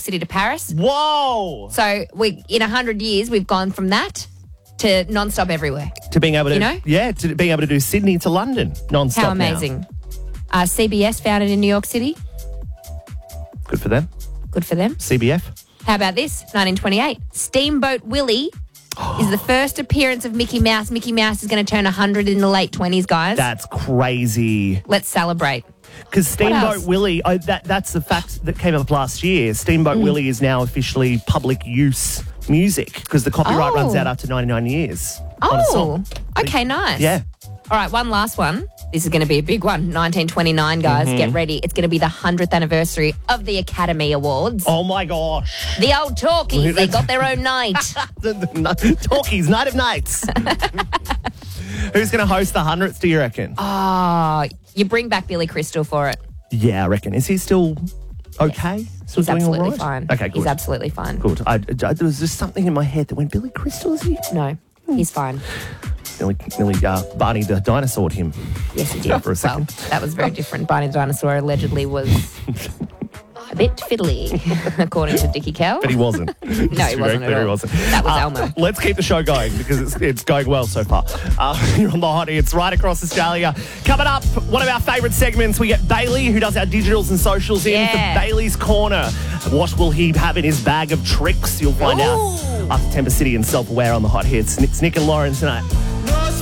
City to Paris. Whoa! So in 100 years, we've gone from that to non-stop everywhere. To being able to, You know? to being able to do Sydney to London non-stop. How amazing. CBS founded in New York City. Good for them. Good for them. CBF. How about this? 1928. Steamboat Willie is the first appearance of Mickey Mouse. Mickey Mouse is going to turn 100 in the late 20s, guys. That's crazy. Let's celebrate. Because Steamboat else? Willie, that's the fact that came up last year. Steamboat Willie is now officially public use music because the copyright runs out after 99 years. On a song. Okay, nice. Yeah. All right, one last one. This is going to be a big one. 1929, guys. Get ready. It's going to be the 100th anniversary of the Academy Awards. Oh, my gosh. The old talkies, they got their own night. Talkies, Night of Nights. Who's going to host the 100th, do you reckon? Oh, you bring back Billy Crystal for it. Yeah, I reckon. Is he still okay? Still He's doing all absolutely right? fine. Okay, good. He's absolutely fine. Good. There was just something in my head that went, Billy Crystal, is he? No, he's fine. Nearly Barney the dinosaur him. Yes, he did. For a second. Well, that was very different. Barney the dinosaur allegedly was a bit fiddly, according to Dickie Kell. But he wasn't. No, he wasn't at all. That was Elmo. Let's keep the show going because it's going well so far. You're on the hottie. It's right across Australia. Coming up, one of our favourite segments, we get Bailey, who does our digitals and socials in for Bailey's Corner. What will he have in his bag of tricks? You'll find out after Temper City and Self-Aware on the hot hits. It's Nick and Lauren tonight.